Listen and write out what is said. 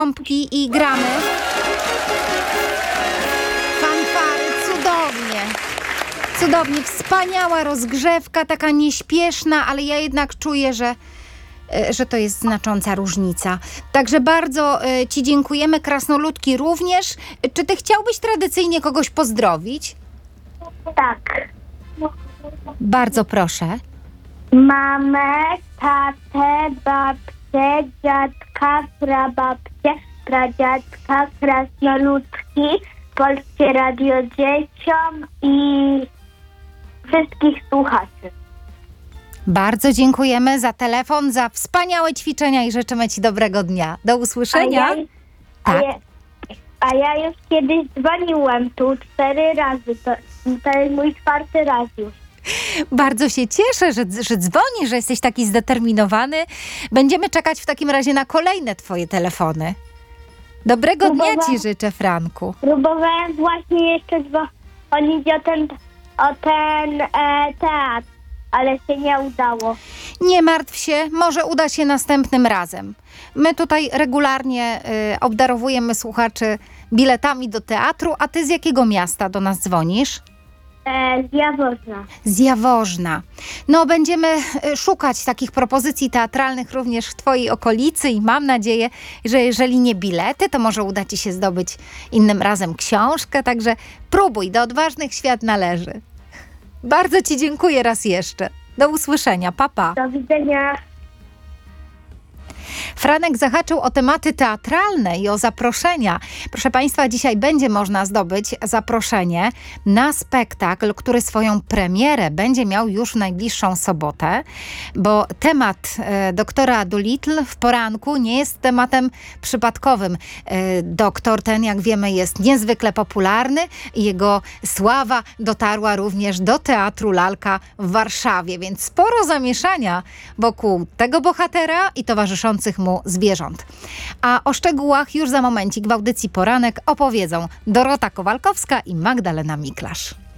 Pompki i gramy. Fanfary, cudownie. Cudownie, wspaniała rozgrzewka, taka nieśpieszna, ale ja jednak czuję, że to jest znacząca różnica. Także bardzo Ci dziękujemy, krasnoludki również. Czy Ty chciałbyś tradycyjnie kogoś pozdrowić? Tak. Bardzo proszę. Mamę, tatę, babcię, dziadka, prababcię, pradziadka, krasnoludki, Polskie Radio Dzieciom i wszystkich słuchaczy. Bardzo dziękujemy za telefon, za wspaniałe ćwiczenia i życzymy Ci dobrego dnia. Do usłyszenia. Tak. A ja już kiedyś dzwoniłam tu 4 razy. To jest mój 4 raz już. Bardzo się cieszę, że dzwonisz, że jesteś taki zdeterminowany. Będziemy czekać w takim razie na kolejne Twoje telefony. Dobrego dnia Ci życzę, Franku. Próbowałem właśnie jeszcze dzwonić o ten teatr, ale się nie udało. Nie martw się, może uda się następnym razem. My tutaj regularnie obdarowujemy słuchaczy biletami do teatru, a Ty z jakiego miasta do nas dzwonisz? Z Jaworzna. Z Jaworzna. No, będziemy szukać takich propozycji teatralnych również w Twojej okolicy i mam nadzieję, że jeżeli nie bilety, to może uda Ci się zdobyć innym razem książkę, także próbuj, do odważnych świat należy. Bardzo Ci dziękuję raz jeszcze. Do usłyszenia, pa, pa. Do widzenia. Franek zahaczył o tematy teatralne i o zaproszenia. Proszę Państwa, dzisiaj będzie można zdobyć zaproszenie na spektakl, który swoją premierę będzie miał już w najbliższą sobotę, bo temat doktora Dolittle w poranku nie jest tematem przypadkowym. Doktor ten, jak wiemy, jest niezwykle popularny i jego sława dotarła również do Teatru Lalka w Warszawie, więc sporo zamieszania wokół tego bohatera i towarzyszących mu zwierząt. A o szczegółach już za momencik w audycji Poranek opowiedzą Dorota Kowalkowska i Magdalena Miklasz.